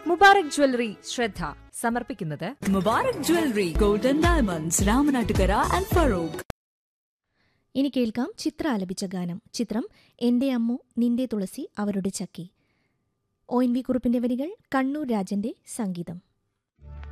Mubarak jewellery ശ്രദ്ധ സമർപ്പിക്കുന്നത് Mubarak jewellery golden diamonds Ramanattukara and Farooq. ഇനി കേൾക്കാം ചിത്ര ആലപിച്ച ഗാനം. ചിത്രം എന്റെ അമ്മു നിന്റെ തുളസി അവരുടെ ചക്കി. ONV കുറുപ്പിന്റെ വരികൾ, കണ്ണൂർ രാജന്റെ സംഗീതം.